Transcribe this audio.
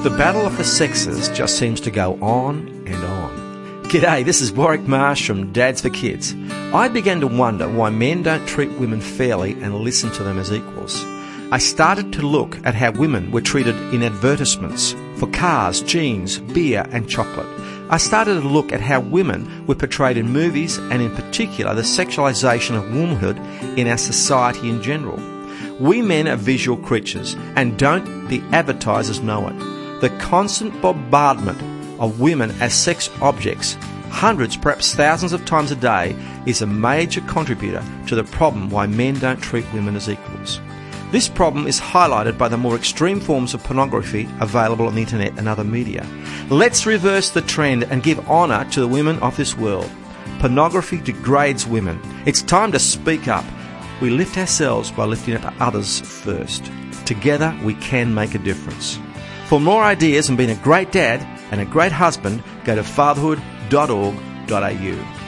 The battle of the sexes just seems to go on and on. G'day, this is Warwick Marsh from Dads for Kids. I began to wonder why men don't treat women fairly and listen to them as equals. I started to look at how women were treated in advertisements for cars, jeans, beer and chocolate. I started to look at how women were portrayed in movies and in particular the sexualisation of womanhood in our society in general. We men are visual creatures, and don't the advertisers know it? The constant bombardment of women as sex objects, hundreds, perhaps thousands of times a day, is a major contributor to the problem why men don't treat women as equals. This problem is highlighted by the more extreme forms of pornography available on the internet and other media. Let's reverse the trend and give honour to the women of this world. Pornography degrades women. It's time to speak up. We lift ourselves by lifting up others first. Together we can make a difference. For more ideas on being a great dad and a great husband, go to fatherhood.org.au.